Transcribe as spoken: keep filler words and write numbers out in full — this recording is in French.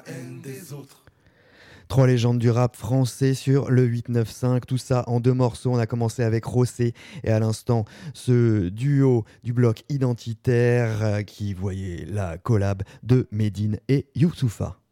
haine des autres. Trois légendes du rap français sur le huit neuf cinq, tout ça en deux morceaux. On a commencé avec Rossé et à l'instant ce duo du bloc identitaire euh, qui voyait la collab de Medine et Youssoupha.